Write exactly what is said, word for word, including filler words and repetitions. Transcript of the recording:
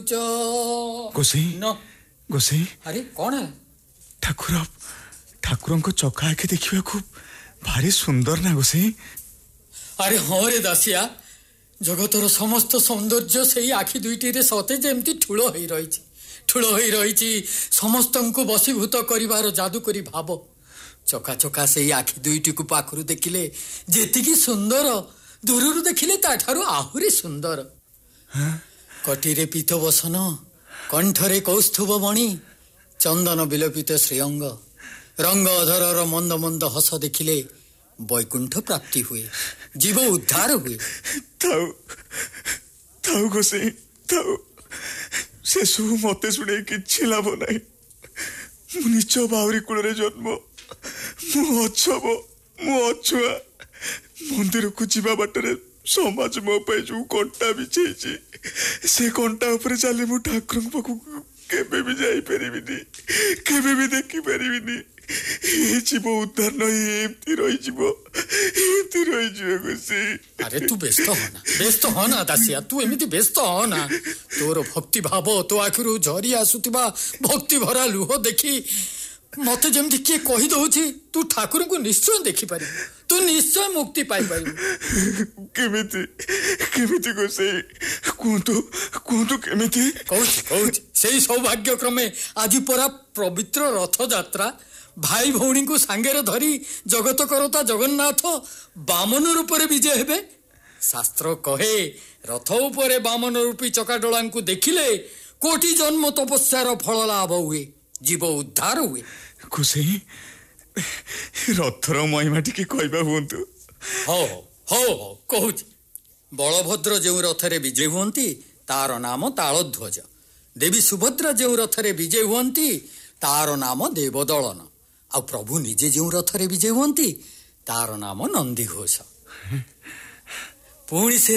କରୁଛ ଗୋସାଇଁ ନ ଗୋସାଇଁ ଆରେ କଣ ହେଲା? ଠାକୁର ଠାକୁରଙ୍କ ଚକା ଆଖି ଦେଖିବାକୁ ଭାରି ସୁନ୍ଦର ନା ଗୋସାଇଁ? ଆରେ ହଁ ରେ ଦାସିଆ, ଜଗତର ସମସ୍ତ ସୌନ୍ଦର୍ଯ୍ୟ ସେଇ ଆଖି ଦୁଇଟିରେ ସତେ ଯେମିତି ଠୁଳ ହେଇ ରହିଛି ଠୁଳ ହେଇ ରହିଛି ସମସ୍ତଙ୍କୁ ବଶୀଭୂତ କରିବାର ଯାଦୁକରୀ ଭାବ। ଚକା ଚକା ସେଇ ଆଖି ଦୁଇଟିକୁ ପାଖରୁ ଦେଖିଲେ ଯେତିକି ସୁନ୍ଦର, ଦୂରରୁ ଦେଖିଲେ ତାଠାରୁ ଆହୁରି ସୁନ୍ଦର। କଟିରେ ପୀତ ବସନ, କଣ୍ଠରେ କୌସ୍ତୁଭ ମଣି, ଚନ୍ଦନ ବିଲୋପିତ ଶ୍ରୀଅଙ୍ଗ, ରଙ୍ଗ ଅଧରର ମନ୍ଦ ମନ୍ଦ ହସ ଦେଖିଲେ ବୈକୁଣ୍ଠ ପ୍ରାପ୍ତି ହୁଏ, ଜୀବ ଉଦ୍ଧାର ହୁଏ। ଥାଉ ଥାଉ ଗୋସାଇଁ ଥାଉ, ସେସବୁ ମତେ ଶୁଣେଇ କିଛି ଲାଭ ନାହିଁ। ମୁଁ ନିଚ ବାଉରୀ କୂଳରେ ଜନ୍ମ, ମୁଁ ଅଛବ, ମୁଁ ଅଛୁଆ। ମନ୍ଦିରକୁ ଯିବା ବାଟରେ ସମାଜ ମୋ ପାଇଁ ଯୋଉ କଣ୍ଟା ବିଛେଇଛି, ସେ କଣ୍ଟା ଉପରେ ଚାଲି ମୁଁ ଠାକୁରଙ୍କ ପାଖକୁ କେବେ ବି ଯାଇପାରିବିନି, କେବେ ବି ଦେଖିପାରିବିନି। ଏ ଜୀବ ଉଦ୍ଧାର ନହେଇ ଏମିତି ରହିଯିବ, ଏମିତି ରହିଯିବ ଗୋସାଇଁ। ଆରେ ତୁ ବ୍ୟସ୍ତ ହନା, ବ୍ୟସ୍ତ ହନା ଦାସିଆ, ତୁ ଏମିତି ବ୍ୟସ୍ତ ହନା। ତୋର ଭକ୍ତି ଭାବ, ତୋ ଆଖିରୁ ଝରି ଆସୁଥିବା ଭକ୍ତି ଭରା ଲୁହ ଦେଖି ମତେ ଯେମିତି କିଏ କହିଦଉଛି ତୁ ଠାକୁରଙ୍କୁ ନିଶ୍ଚୟ ଦେଖିପାରିବୁ, ତୁ ନିଶ୍ଚୟ ମୁକ୍ତି ପାଇପାରିବୁ। କେମିତି କେମିତି ଗୋସାଇଁ କୁହନ୍ତୁ କୁହନ୍ତୁ କେମିତି? କହୁଛି କହୁଛି ସେଇ ସୌଭାଗ୍ୟ କ୍ରମେ ଆଜି ପରା ପବିତ୍ର ରଥଯାତ୍ରା। ଭାଇ ଭଉଣୀଙ୍କୁ ସାଙ୍ଗରେ ଧରି ଜଗତ କରତା ଜଗନ୍ନାଥ ବାମନ ରୂପରେ ବିଜେ ହେବେ। ଶାସ୍ତ୍ର କହେ ରଥ ଉପରେ ବାମନ ରୂପୀ ଚକାଡୋଳାଙ୍କୁ ଦେଖିଲେ କୋଟି ଜନ୍ମ ତପସ୍ୟାର ଫଳ ଲାଭ ହୁଏ, ଜୀବ ଉଦ୍ଧାର ହୁଏ। ଗୋସାଇଁ ରଥର ମହିମା ଟିକେ କହିବା ହୁଅନ୍ତୁ। ହଉ ହଉ ହଉ କହୁଛି। ବଳଭଦ୍ର ଯେଉଁ ରଥରେ ବିଜେ ହୁଅନ୍ତି ତାର ନାମ ତାଳଧ୍ୱଜ। ଦେବୀ ସୁଭଦ୍ରା ଯେଉଁ ରଥରେ ବିଜେ ହୁଅନ୍ତି ତାର ନାମ ଦେବଦଳନ। ଆଉ ପ୍ରଭୁ ନିଜେ ଯେଉଁ ରଥରେ ବିଜେ ହୁଅନ୍ତି ତାର ନାମ ନନ୍ଦିଘୋଷ। ପୁଣି ସେ